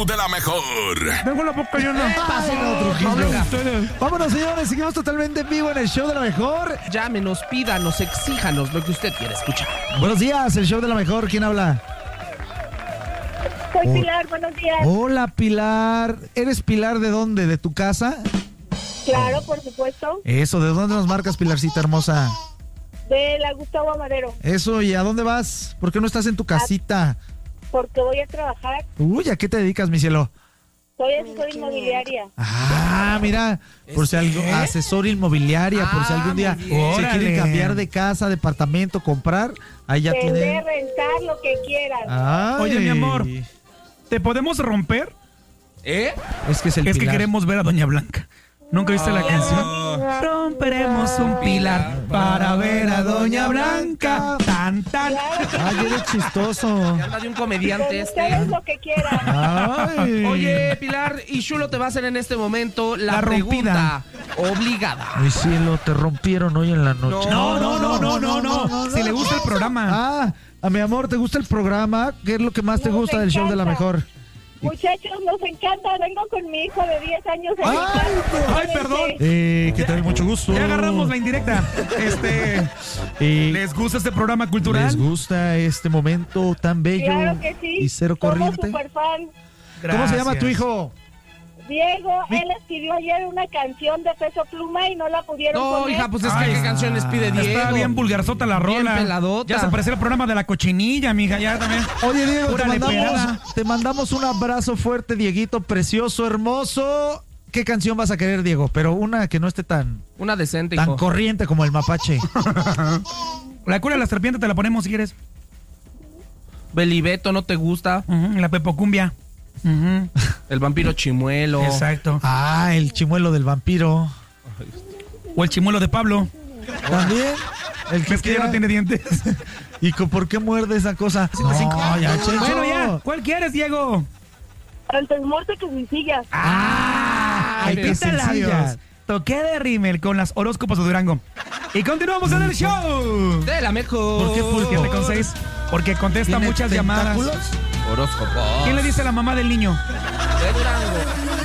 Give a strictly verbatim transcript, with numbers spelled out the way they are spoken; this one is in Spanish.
show de la mejor. Tengo la boca llena. Pásenlo, Trujillo. Vámonos, señores, seguimos totalmente en vivo en el show de la mejor. Llámenos, pídanos, exíjanos lo que usted quiere escuchar. Buenos días, el show de la mejor. ¿Quién habla? Soy Oh. Pilar, buenos días. Hola, Pilar. ¿Eres Pilar de dónde? ¿De tu casa? Claro, por supuesto. Eso, ¿de dónde nos marcas, Pilarcita hermosa? De la Gustavo Amadero, Eso, ¿y a dónde vas? ¿Por qué no estás en tu casita? porque voy a trabajar. Uy, ¿a qué te dedicas, mi cielo? Soy asesor inmobiliaria. Ah, mira, por si algo, asesor inmobiliaria, por si Ah, algún día muy bien. se quieren Órale. cambiar de casa, departamento, comprar, ahí ya Vender, tienen. rentar, lo que quieran. Ay. Oye, mi amor, ¿te podemos romper? ¿Eh? Es que es el Es que Pilar. queremos ver a Doña Blanca. ¿Nunca viste la canción? Romperemos un pilar para ver a Doña Blanca. Tan, tan. Ay, eres chistoso. Se anda de un comediante Con este. ustedes lo que quieran. Ay. Oye, Pilar, y Chulo te va a hacer en este momento la, La pregunta obligada. Mi cielo, te rompieron hoy en la noche. No, no, no, no, no, no. Si le gusta el programa. Ah, a mi amor, ¿te gusta el programa? ¿Qué es lo que más te Nos gusta del show de la encanta. mejor? Muchachos, nos encanta. Vengo con mi hijo de diez años. en Ay, mi casa. ay, perdón. Eh, que te doy mucho gusto. Ya agarramos la indirecta. Este, Eh, ¿les gusta este programa cultural? ¿Les gusta este momento tan bello Claro que sí. y cero Somos corriente? super fan. ¿Cómo se llama Gracias. tu hijo? Diego, Mi- él escribió ayer una canción de Peso Pluma y no la pudieron No, poner. hija, pues es que Ay, qué canciones pide Diego. Está bien vulgarzota la Bien rola. peladota. Ya se pareció el programa de la cochinilla, mija, ya también. Oye, Diego, te Pura mandamos, leperada. te mandamos un abrazo fuerte, Dieguito, precioso, hermoso. ¿Qué canción vas a querer, Diego? Pero una que no esté tan, Una decente, tan hijo. corriente como el mapache. La cura de la serpiente te la ponemos si quieres. Belibeto, ¿no te gusta? Ujú, la pepocumbia. Ujú, El vampiro chimuelo. exacto. Ah, el chimuelo del vampiro. O el chimuelo de Pablo. También. El ¿Ves que ya quiera. no tiene dientes? ¿Y con- por qué muerde esa cosa? No, ya, Chencho. Bueno, ya. ¿Cuál quieres, Diego? Antes muerto que suicidas. Ay, qué Pepita sencilla. labios. Toqué de rímel con las horóscopos de Durango. Y continuamos en el show. De la mejor. ¿Por qué pulpo? Siete con seis. Porque contesta ¿Tiene muchas llamadas. tentáculos? Horóscopo. ¿Quién le dice a la mamá del niño? De Durango.